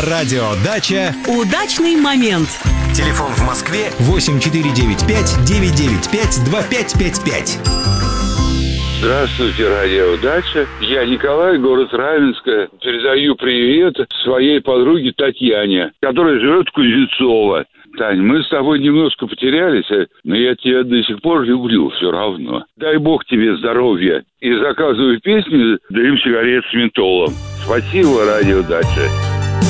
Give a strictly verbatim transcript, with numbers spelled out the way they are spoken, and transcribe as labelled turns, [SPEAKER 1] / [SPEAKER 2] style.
[SPEAKER 1] На радио «Дача»
[SPEAKER 2] удачный момент.
[SPEAKER 1] Телефон в Москве восемь четыре девять пять девять девять пять два пять пять пять.
[SPEAKER 3] Здравствуйте, радио «Дача». Я Николай, город Раменское. Передаю привет своей подруге Татьяне, которая живет в Кузнецово. Тань, мы с тобой немножко потерялись, но я тебя до сих пор люблю все равно. Дай бог тебе здоровья. И заказывай песни, даем сигарет с ментолом. Спасибо, радио «Дача».